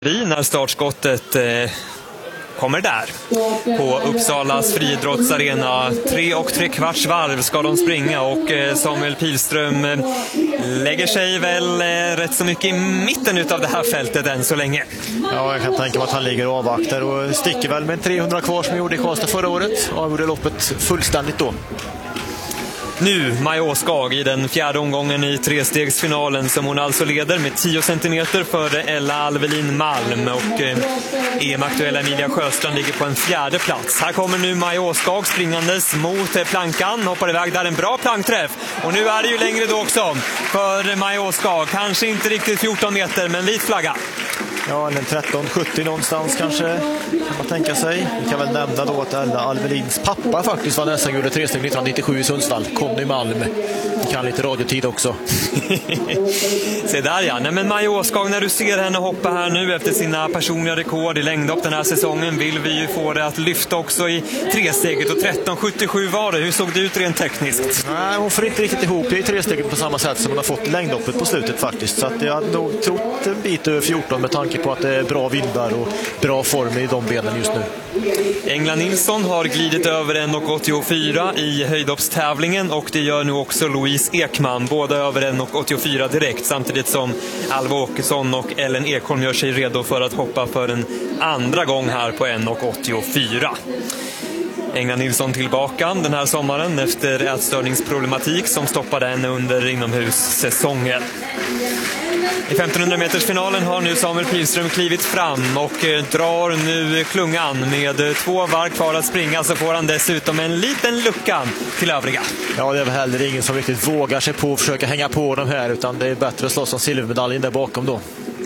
När startskottet kommer där på Uppsalas friidrottsarena. 3 3/4 varv ska de springa och Samuel Pilström lägger sig väl rätt så mycket i mitten utav det här fältet än så länge. Ja, jag kan tänka mig att han ligger och avvaktar och sticker väl med 300 kvar som gjorde i Karlstad förra året och gjorde loppet fullständigt då. Nu Maja Åskag i den fjärde omgången i trestegsfinalen som hon alltså leder med 10 centimeter före Ella Alvelin Malm och EM-aktuella Emilia Sjöstrand ligger på en fjärde plats. Här kommer nu Maja Åskag springandes mot plankan, hoppar iväg där, en bra plankträff och nu är det ju längre då också för Maja Åskag, kanske inte riktigt 14 meter men vit flagga. Ja, en 13-70 någonstans kanske kan man tänka sig. Vi kan väl nämna då att Ella Alvelins pappa faktiskt var nästan gjorde 3 steg 1997 i Sundsvall. Conny Malm. Vi kan lite radiotid också. Se där ja. Nej, men Maja Åskag, när du ser henne hoppa här nu efter sina personliga rekord i längdhopp den här säsongen vill vi ju få det att lyfta också i tresteget och 13.77 var det. Hur såg det ut rent tekniskt? Nej, hon får inte riktigt ihop det i tresteget på samma sätt som hon har fått längdhoppet på slutet faktiskt. Så att jag hade nog trott en bit över 14 med tanke på att det är bra vindar och bra form i de benen just nu. Engla Nilsson har glidit över 1,84 i höjdhoppstävlingen och det gör nu också Louise Ekman, båda över 1,84 direkt, samtidigt som Alva Åkesson och Ellen Ekholm gör sig redo för att hoppa för en andra gång här på 1,84. Engla Nilsson tillbaka den här sommaren efter ätstörningsproblematik som stoppade henne under inomhussäsongen. I 1500-metersfinalen har nu Samuel Pilström klivit fram och drar nu klungan med 2 varv kvar att springa, så får han dessutom en liten lucka till övriga. Ja, det är väl heller ingen som riktigt vågar sig på att försöka hänga på de här, utan det är bättre att slåss om silvermedaljen där bakom då.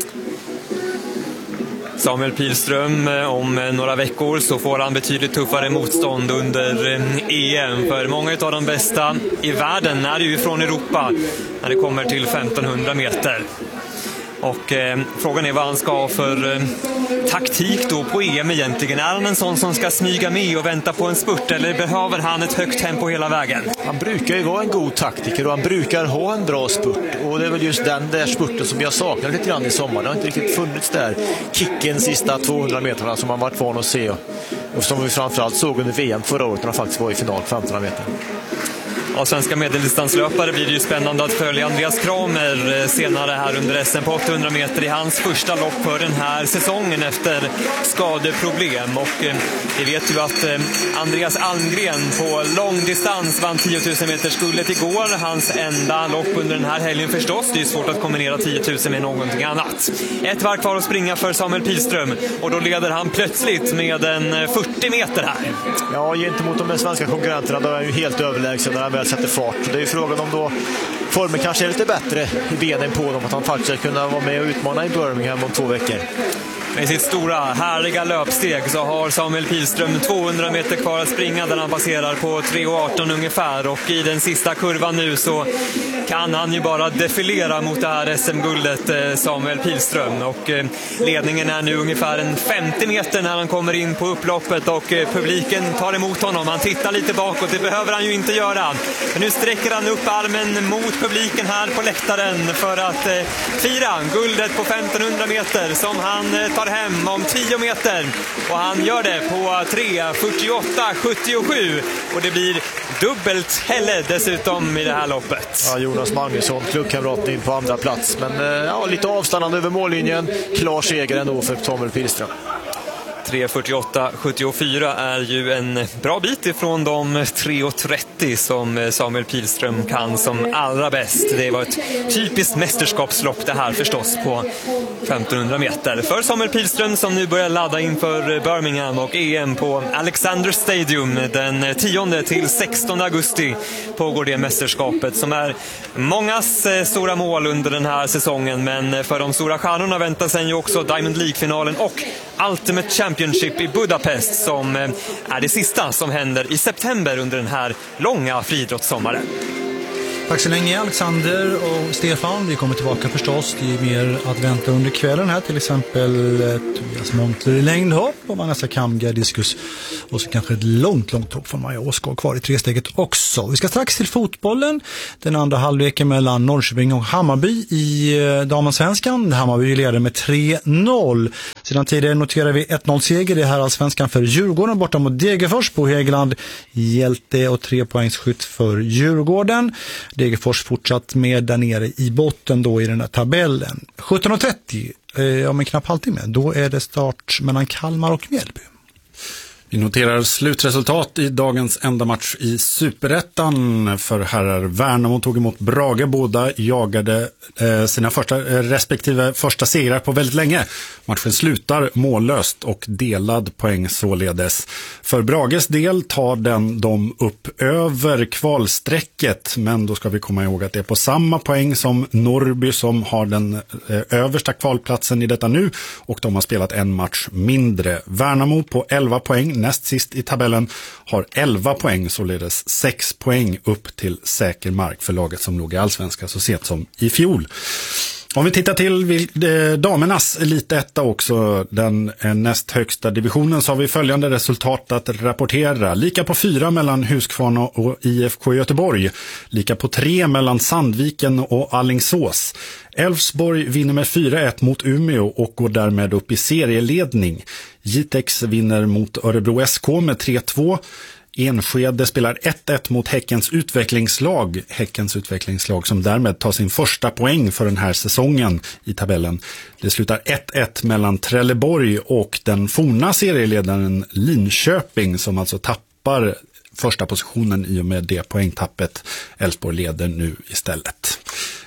Samuel Pilström, om några veckor så får han betydligt tuffare motstånd under EM. För många av de bästa i världen är ju från Europa när det kommer till 1500 meter. Och frågan är vad han ska ha för taktik då på EM egentligen. Är han en sån som ska smyga med och vänta på en spurt, eller behöver han ett högt tempo hela vägen? Han brukar ju vara en god taktiker och han brukar ha en bra spurt. Och det är väl just den där spurten som jag saknar lite grann i sommar. Det har inte riktigt funnits där kicken sista 200 metrarna som man varit van att se. Och som vi framförallt såg under VM förra året när han faktiskt var i final 1500 meter. Av svenska medeldistanslöpare blir det ju spännande att följa Andreas Kramer senare här under SM på 800 meter i hans första lopp för den här säsongen efter skadeproblem. Och vi vet ju att Andreas Almgren på långdistans vann 10 000 meters guldet igår. Hans enda lopp under den här helgen förstås. Det är svårt att kombinera 10 000 med någonting annat. Ett varv kvar att springa för Samuel Pilström och då leder han plötsligt med en 40 meter här. Ja, gentemot de svenska konkurrenterna då är han ju helt överlägsen när han väl sätter fart. Det är ju frågan om då formen kanske är lite bättre i benen på dem, att han faktiskt ska kunna vara med och utmana i Birmingham om 2 veckor. Med sitt stora, härliga löpsteg så har Samuel Pilström 200 meter kvar att springa där han passerar på 3,18 ungefär. Och i den sista kurvan nu så kan han ju bara defilera mot det här SM-guldet, Samuel Pilström. Och ledningen är nu ungefär en 50 meter när han kommer in på upploppet och publiken tar emot honom. Han tittar lite bakåt, det behöver han ju inte göra. Men nu sträcker han upp armen mot publiken här på läktaren för att fira guldet på 1500 meter som han tar hem om 10 meter. Och han gör det på 3:48,77 och det blir dubbelt Helle dessutom i det här loppet. Ja, Jonas Magnusson, klubbkamraten in på andra plats. Men ja, lite avstannande över mållinjen. Klar seger ändå för Samuel Pilström. 3:48,74 är ju en bra bit ifrån de 3:30 som Samuel Pilström kan som allra bäst. Det var ett typiskt mästerskapslopp det här förstås på 1500 meter. För Samuel Pilström som nu börjar ladda inför Birmingham och EM på Alexander Stadium den 10 till 16 augusti pågår det mästerskapet som är mångas stora mål under den här säsongen. Men för de stora stjärnorna väntar sen ju också Diamond League-finalen och Ultimate Championship i Budapest som är det sista som händer i september under den här långa friidrottssommaren. Tack så länge Alexander och Stefan. Vi kommer tillbaka förstås. Det är mer att vänta under kvällen här. Till exempel Tobias Montler i längdhopp och Vanessa Kamga diskus. Och så kanske ett långt hopp från Maja Åskåg kvar i tresteget också. Vi ska strax till fotbollen. Den andra halvleken mellan Norrköping och Hammarby i damallsvenskan. Hammarby leder med 3-0. Sedan tidigare noterar vi 1-0-seger i herrallsvenskan för Djurgården borta mot Degerfors på Hägland. Hjälte och 3-poängsskytt för Djurgården. Degerfors fortsatt med där nere i botten då i den här tabellen. 17.30, om en knapp halvtimme, då är det start mellan Kalmar och Mjällby. Vi noterar slutresultat i dagens enda match i Superettan för herrar. Värnamo tog emot Brage. Båda jagade sina respektive första segrar på väldigt länge. Matchen slutar mållöst och delad poäng således. För Brages del tar de upp över kvalsträcket, men då ska vi komma ihåg att det är på samma poäng som Norrby som har den översta kvalplatsen i detta nu, och de har spelat en match mindre. Värnamo på 11 poäng, näst sist i tabellen, har 11 poäng, således 6 poäng upp till säker mark för laget som låg i allsvenskan så sent som i fjol. Om vi tittar till damernas elitetta också, den näst högsta divisionen, så har vi följande resultat att rapportera. Lika på 4 mellan Huskvarna och IFK Göteborg. Lika på 3 mellan Sandviken och Alingsås. Elfsborg vinner med 4-1 mot Umeå och går därmed upp i serieledning. Jitex vinner mot Örebro SK med 3-2. Enskede spelar 1-1 mot Häckens utvecklingslag som därmed tar sin första poäng för den här säsongen i tabellen. Det slutar 1-1 mellan Trelleborg och den forna serieledaren Linköping, som alltså tappar första positionen i och med det poängtappet. Elfsborg leder nu istället.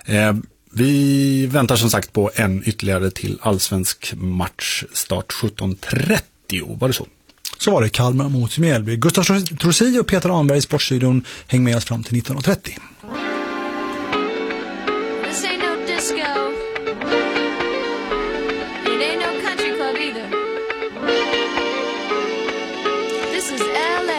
Vi väntar som sagt på en ytterligare till allsvensk match, start 17.30, var det så? Så var det Kalmar mot Mjällby. Gustav Trossi och Peter Anberg i Sportstudion hänger med oss fram till 19.30. This ain't no disco. It ain't no country club either. This is LA.